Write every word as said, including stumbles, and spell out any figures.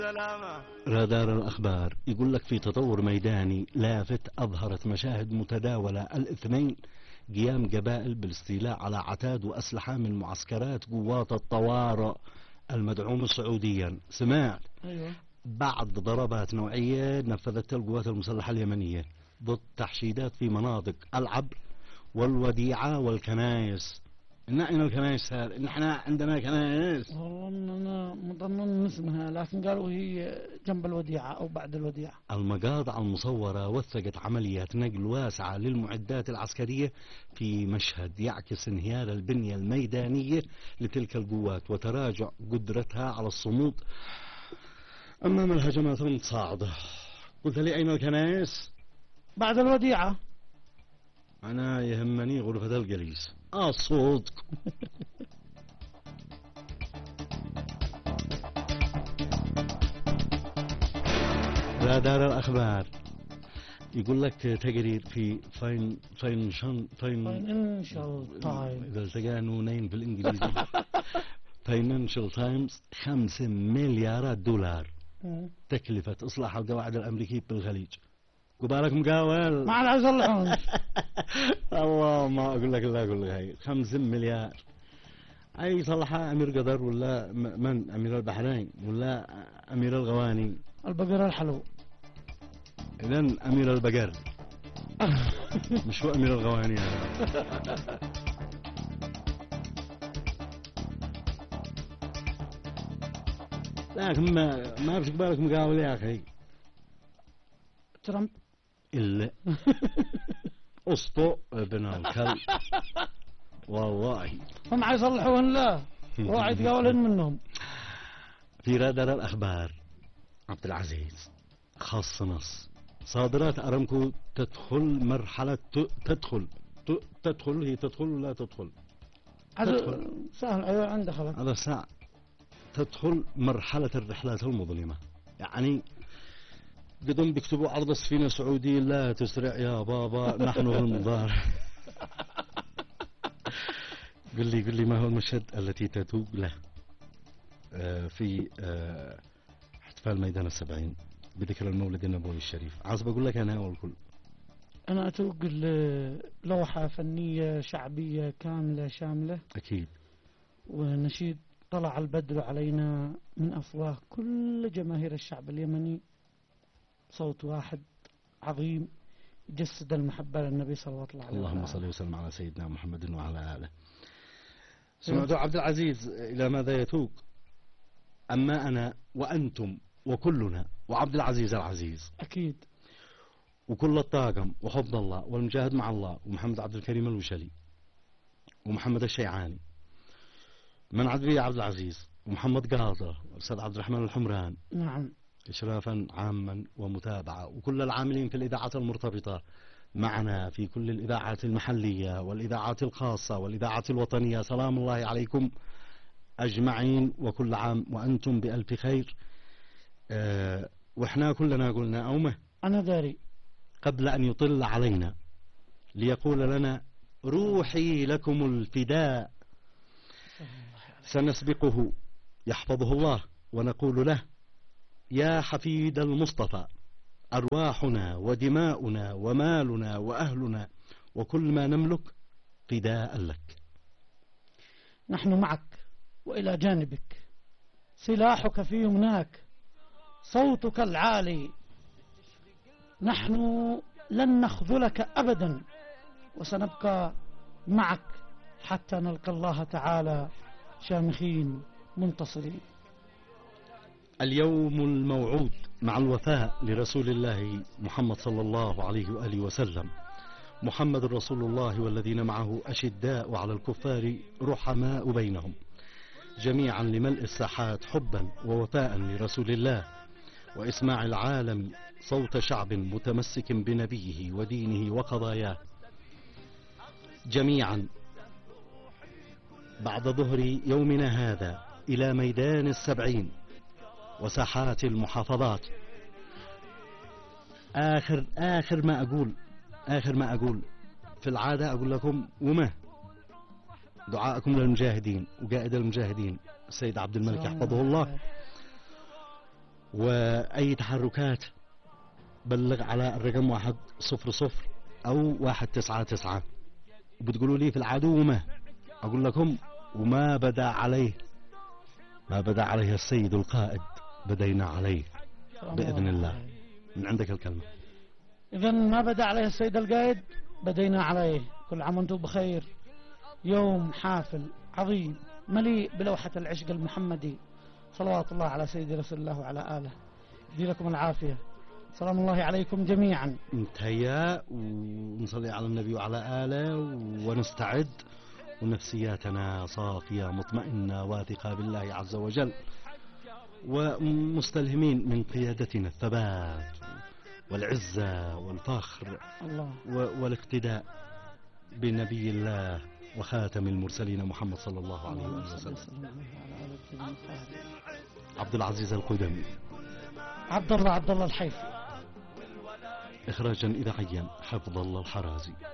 سلامة. رادار الأخبار يقول لك في تطور ميداني لافت أظهرت مشاهد متداولة الاثنين قيام قبائل بالاستيلاء على عتاد وأسلحة من معسكرات قوات الطوارئ المدعومة سعوديا. سمعت؟ أيوة. بعد ضربات نوعية نفذتها القوات المسلحة اليمنية ضد تحشيدات في مناطق العبر والوديعة والكنائس. إن الكنائس هذا إن إحنا عندنا كنائس. والله أنا مظنن اسمها، لكن قالوا هي جنب الوديعة أو بعد الوديعة. المقاطع المصورة وثقت عمليات نقل واسعة للمعدات العسكرية في مشهد يعكس انهيار البنية الميدانية لتلك القوات وتراجع قدرتها على الصمود أمام الهجمات المتصاعدة. قلت لي أين الكنائس؟ بعد الوديعة. أنا يهمني غرفة الجليس. الصوت. رادار الأخبار يقول لك تقرير في فاين فاين شان فاين فاينانشال تايمز. إذا التقى نونين بالإنجليزي. فاينانشال تايمز خمسة مليارات دولار تكلفة إصلاح القواعد الأمريكية بالخليج. قبالك مقاول ما عاد عايز يصلحون. الله ما أقول لك إلا أقول لك هاي خمسة مليار. أي يصلحها أمير قطر ولا من أمير البحرين ولا أمير الغواني؟ البقرة الحلو. إذن أمير البقر. مش هو أمير الغواني هذا. لكن ما ما بش قبالك مقاول يا أخي. ترامب. إلا أسطو ابن الكلب. والله هم عيصلحون لا واحد قاولين منهم. في رادار الأخبار عبد العزيز خاص نص صادرات أرامكو تدخل مرحلة تدخل تدخل هي تدخل ولا تدخل؟ تدخل سهل. أيوة عنده خلاص. هذا ساعة تدخل مرحلة الرحلات المظلمة. يعني قدم بيكتبوا عرض السفينة السعودية لا تسرع يا بابا نحن في المضار. قل لي قل لي ما هو المشهد التي تتوق له آه في آه احتفال ميدان السبعين بذكر المولد النبوي الشريف. عايز بقول لك أنا أول كل أنا أتوق لوحة فنية شعبية كاملة شاملة أكيد، ونشيد طلع البدر علينا من أفواه كل جماهير الشعب اليمني. صوت واحد عظيم يجسد المحبة للنبي صلى الله عليه وسلم. اللهم صل وسلم على سيدنا محمد وعلى آله. سمعتوا عبد العزيز إلى ماذا يتوق؟ أما أنا وأنتم وكلنا وعبد العزيز العزيز أكيد وكل الطاقم وحفظ الله والمجاهد مع الله ومحمد عبد الكريم الوشلي ومحمد الشيعاني من عدوية عبد العزيز ومحمد قاضة والأستاذ عبد الرحمن الحمران. نعم. إشرافا عاما ومتابعة وكل العاملين في الإذاعات المرتبطة معنا في كل الإذاعات المحلية والإذاعات الخاصة والإذاعات الوطنية. سلام الله عليكم أجمعين وكل عام وأنتم بألف خير. أه وإحنا كلنا قلنا أومه أنا داري قبل أن يطل علينا ليقول لنا روحي لكم الفداء سنسبقه يحفظه الله ونقول له يا حفيد المصطفى أرواحنا ودماؤنا ومالنا وأهلنا وكل ما نملك فداء لك. نحن معك وإلى جانبك، سلاحك في يمناك، صوتك العالي. نحن لن نخذلك أبدا وسنبقى معك حتى نلقى الله تعالى شامخين منتصرين. اليوم الموعود مع الوفاء لرسول الله محمد صلى الله عليه وآله وسلم. محمد رسول الله والذين معه أشداء على الكفار رحماء بينهم، جميعا لملء الساحات حبا ووفاء لرسول الله وإسماع العالم صوت شعب متمسك بنبيه ودينه وقضاياه. جميعا بعد ظهر يومنا هذا إلى ميدان السبعين وساحات المحافظات. آخر آخر ما أقول آخر ما أقول في العادة أقول لكم وما دعاءكم للمجاهدين وقائد المجاهدين السيد عبد الملك يحفظه الله. وأي تحركات بلغ على الرقم واحد صفر صفر أو واحد تسعة تسعة، وبتقولوا لي في العدو ما أقول لكم وما بدأ عليه ما بدأ عليه السيد القائد بدينا عليه بإذن الله. من عندك الكلمة. إذا ما بدأ عليه السيد القائد بدينا عليه. كل عام وانتم بخير. يوم حافل عظيم مليء بلوحة العشق المحمدي، صلوات الله على سيد رسول الله وعلى آله. يدي لكم العافية. سلام الله عليكم جميعا. نتهيأ ونصلي على النبي وعلى آله ونستعد، ونفسياتنا صافية مطمئنة واثقة بالله عز وجل، ومستلهمين من قيادتنا الثبات والعزة والفخر الله والاقتداء بنبي الله وخاتم المرسلين محمد صلى الله عليه وسلم. عبد العزيز القدمي، عبد الله عبد الله الحيفي. إخراجا إذاعيا حفظ الله الحرازي.